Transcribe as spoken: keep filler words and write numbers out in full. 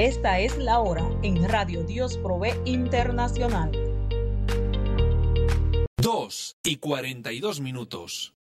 Esta es la hora en Radio Dios Provee Internacional. dos y cuarenta y dos minutos.